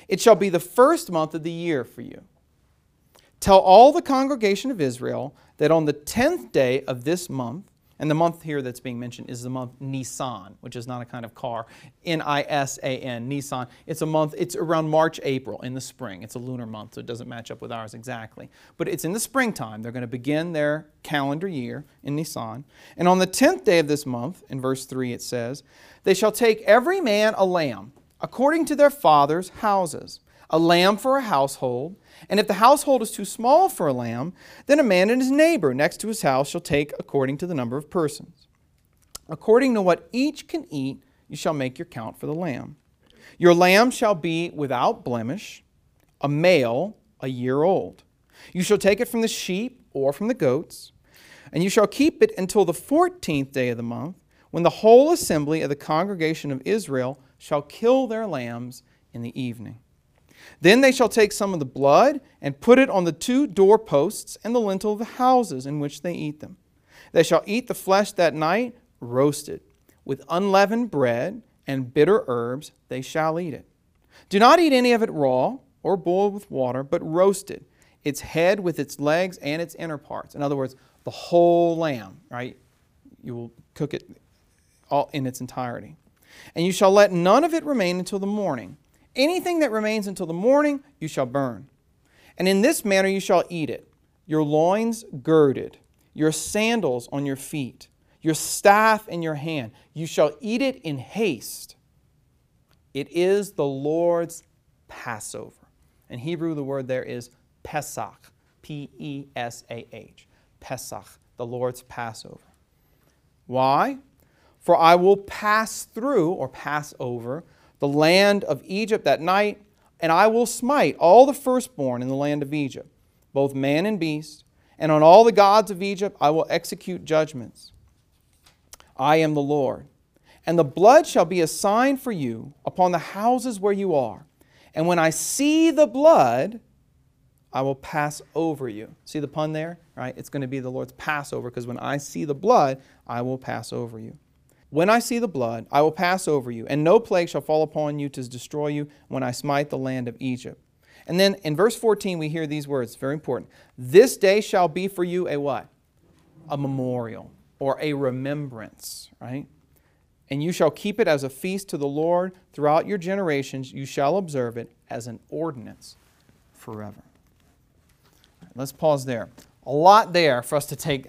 It shall be the first month of the year for you. Tell all the congregation of Israel that on the 10th day of this month, and the month here that's being mentioned is the month Nisan, which is not a kind of car, Nisan, Nisan. It's a month, it's around March, April, in the spring. It's a lunar month, so it doesn't match up with ours exactly. But it's in the springtime. They're going to begin their calendar year in Nisan. And on the 10th day of this month, in verse 3 it says, they shall take every man a lamb, according to their fathers' houses, a lamb for a household. And if the household is too small for a lamb, then a man and his neighbor next to his house shall take according to the number of persons. According to what each can eat, you shall make your count for the lamb. Your lamb shall be without blemish, a male, a year old. You shall take it from the sheep or from the goats, and you shall keep it until the 14th day of the month, when the whole assembly of the congregation of Israel shall kill their lambs in the evening. Then they shall take some of the blood and put it on the 2 doorposts and the lintel of the houses in which they eat them. They shall eat the flesh that night, roasted. With unleavened bread and bitter herbs they shall eat it. Do not eat any of it raw or boiled with water, but roasted, its head with its legs and its inner parts. In other words, the whole lamb, right? You will cook it all in its entirety. And you shall let none of it remain until the morning. Anything that remains until the morning you shall burn. And in this manner you shall eat it, your loins girded, your sandals on your feet, your staff in your hand. You shall eat it in haste. It is the Lord's Passover. In Hebrew, the word there is Pesach, P-E-S-A-H, Pesach, the Lord's Passover. Why? For I will pass through, or pass over, the land of Egypt that night, and I will smite all the firstborn in the land of Egypt, both man and beast, and on all the gods of Egypt I will execute judgments. I am the Lord. And the blood shall be a sign for you upon the houses where you are. And when I see the blood, I will pass over you. See the pun there? Right? It's going to be the Lord's Passover, because when I see the blood, I will pass over you. When I see the blood, I will pass over you, and no plague shall fall upon you to destroy you when I smite the land of Egypt. And then in verse 14 we hear these words, very important. This day shall be for you a what? A memorial, or a remembrance, right? And you shall keep it as a feast to the Lord throughout your generations. You shall observe it as an ordinance forever. Let's pause there. A lot there for us to take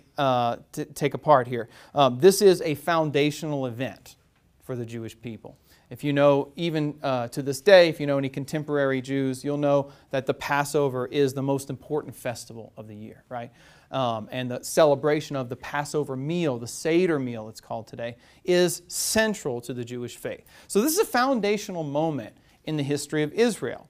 apart here. This is a foundational event for the Jewish people. If you know, even to this day, if you know any contemporary Jews, you'll know that the Passover is the most important festival of the year, right? And the celebration of the Passover meal, the Seder meal it's called today, is central to the Jewish faith. So this is a foundational moment in the history of Israel.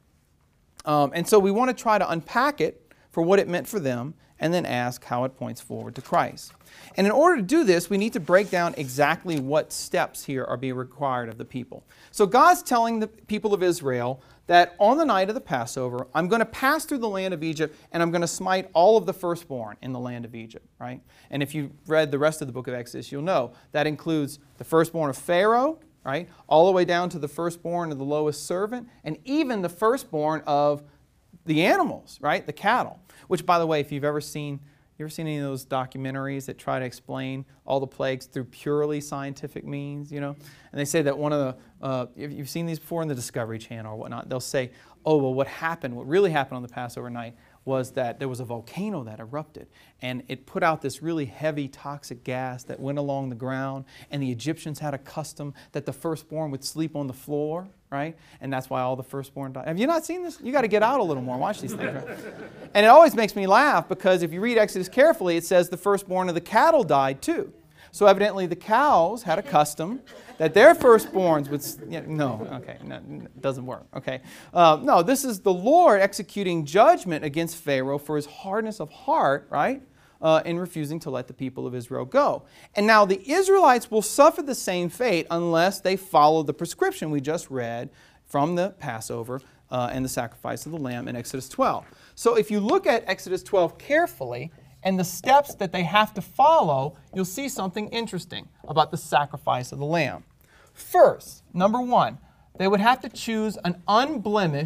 And so we want to try to unpack it for what it meant for them, and then ask how it points forward to Christ. And in order to do this, we need to break down exactly what steps here are being required of the people. So God's telling the people of Israel that on the night of the Passover, I'm going to pass through the land of Egypt, and I'm going to smite all of the firstborn in the land of Egypt, right? And if you've read the rest of the book of Exodus, you'll know that includes the firstborn of Pharaoh, right? All the way down to the firstborn of the lowest servant, and even the firstborn of the animals, right? The cattle. Which, by the way, if you've ever seen any of those documentaries that try to explain all the plagues through purely scientific means, you know? And they say that one of the, if you've seen these before in the Discovery Channel or whatnot, they'll say, oh, well, what really happened on the Passover night was that there was a volcano that erupted, and it put out this really heavy toxic gas that went along the ground, and the Egyptians had a custom that the firstborn would sleep on the floor, right? And that's why all the firstborn died. Have you not seen this? You got to get out a little more and watch these things, right? And it always makes me laugh, because if you read Exodus carefully, it says the firstborn of the cattle died too. So evidently the cows had a custom that their firstborns would... No, okay, no, it doesn't work, okay. No, this is the Lord executing judgment against Pharaoh for his hardness of heart, right, in refusing to let the people of Israel go. And now the Israelites will suffer the same fate unless they follow the prescription we just read from the Passover and the sacrifice of the lamb in Exodus 12. So if you look at Exodus 12 carefully, and the steps that they have to follow, you'll see something interesting about the sacrifice of the lamb. First, number one, they would have to choose an unblemished